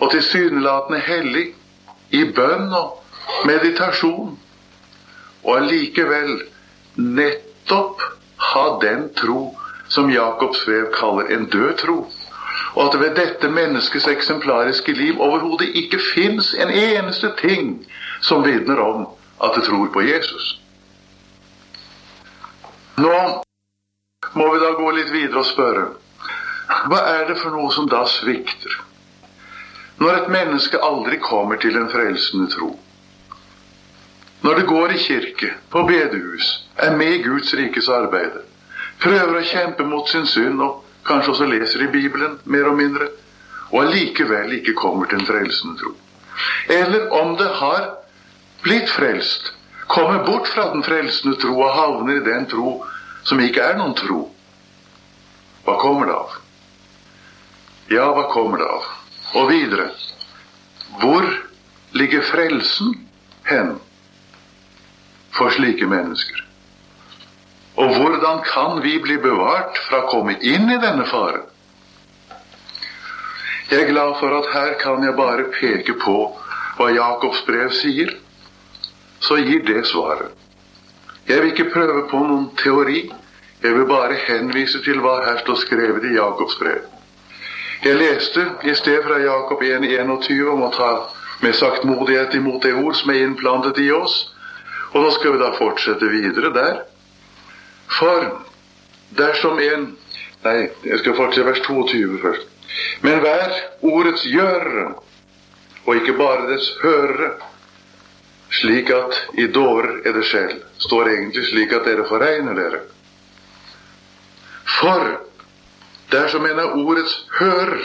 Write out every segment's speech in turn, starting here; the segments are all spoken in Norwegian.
og tilsynelatende hellig, i bønn og meditasjon, og allikevel nettopp ha den tro som Jakobs brev kaller en død tro, og at ved dette menneskets eksemplariske liv overhodet ikke finnes en eneste ting som vitner om at det tror på Jesus. Nå må vi da gå litt videre og spørre, hva er det for noe som da svikter? Når et menneske aldri kommer til en frelsende tro, når det går i kirke, på bedehus, er med i Guds rikes arbeid, prøver å kjempe mot sin synd og kanskje også leser i Bibelen mer og mindre, og allikevel ikke kommer til en frelsende tro. Eller om det har blitt frelst, kommer bort fra den frelsende tro og havner i den tro som ikke er noen tro. Hva kommer det av? Ja, hva kommer det av? Og videre, hvor ligger frelsen hen for slike mennesker? Og hvordan kan vi bli bevart fra å komme inn i denne faren? Jeg er glad for at her kan jeg bare peke på hva Jakobs brev sier, så gir det svaret. Jeg vil ikke prøve på noen teori, jeg vil bare henvise til hva her står skrevet i Jakobs brev. Jeg leste i sted fra Jakob 1:21 om å ta med saktmodighet imot det ord som er innplantet i oss, og nå skal vi da fortsette videre der. For dersom jeg skal fortsette vers 22 først. Men vær ordets gjørere, og ikke bare dets hørere, slik at i dårer er det selv. Står egentlig slik at dere foregner dere. For dersom en er ordets hører,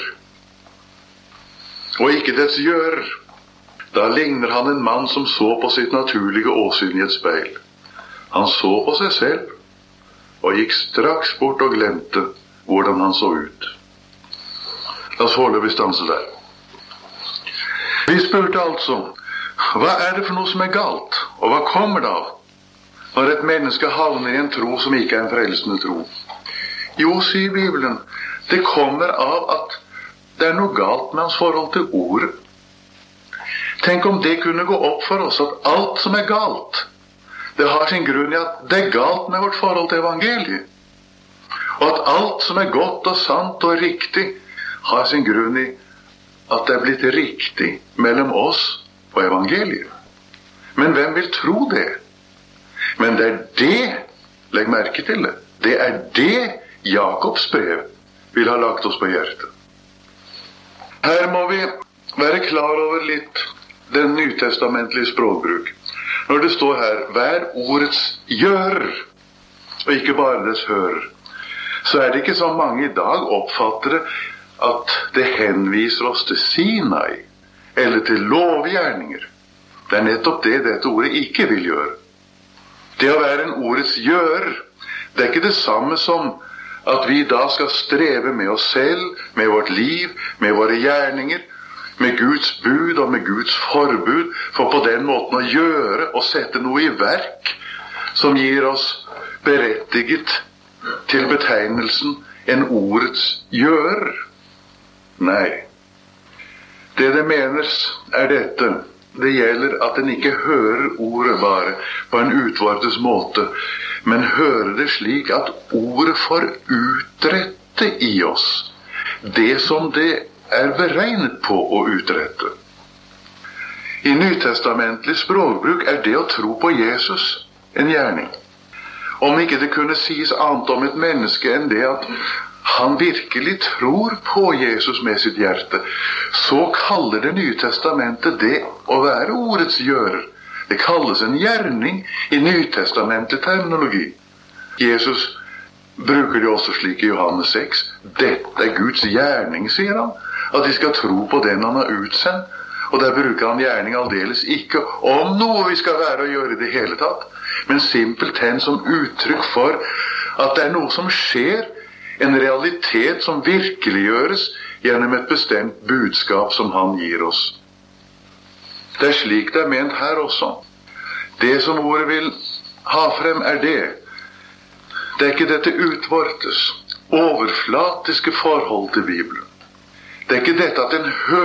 og ikke dets gjører, da ligner han en mann som så på sitt naturlige åsyn i et speil. Han så på seg selv, og gikk straks bort og glemte hvordan han så ut. La oss foreløpig stanse der. Vi spurte altså, hva er det for noe som er galt, og hva kommer det av, når et menneske havner i en tro som ikke er en frelsende tro? Jo, sier Bibelen, det kommer av at det er noe galt med hans forhold til ordet. Tenk om det kunne gå opp for oss at alt som er galt, det har sin grunn i at det er galt med vårt forhold til evangeliet. Og at alt som er godt og sant og riktig, har sin grunn i at det er blitt riktig mellom oss og evangeliet. Men hvem vil tro det? Men det er det, legg merke til det, det er det Jakobs brev vil ha lagt oss på hjertet. Her må vi være klar over litt den nytestamentlige språkbruk. Når det står her, vær ordets gjør, og ikke bare dets hører, så er det ikke så mange i dag oppfatter at det henviser oss til Sinai, eller til lovgjerninger. Det er nettopp det dette ordet ikke vil gjøre. Det å være en ordets gjør, det er ikke det samme som at vi da skal streve med oss selv, med vårt liv, med våre gjerninger, med Guds bud og med Guds forbud, for på den måten å gjøre og sette noe i verk som gir oss berettiget til betegnelsen en ordets gjør. Nei, det menes er dette. Det gjelder at en ikke hører ordet bare på en utvortes måte, men hører det slik at ordet får utrette i oss det som det er beregnet på å utrette. I nytestamentlig språkbruk er det å tro på Jesus en gjerning. Om ikke det kunne sies annet om et menneske enn det at han virkelig tror på Jesus med sitt hjerte, så kaller Det nye testamentet det å være ordets gjører. Det kalles en gjerning i nytestamentlig terminologi. Jesus bruker det også slik i Johannes 6. Dette er Guds gjerning, sier han, at de skal tro på den han har utsendt. Og der bruker han gjerning aldeles ikke om noe vi skal være og gjøre i det hele tatt, men simpelthen som uttrykk for at det er noe som skjer, en realitet som virkeliggjøres gjennom et bestemt budskap som han gir oss. Det er slik det er ment her også. Det som ordet vil ha frem er det. Det er ikke dette utvortes, overflatiske forhold til Bibelen. Det er ikke dette at en hører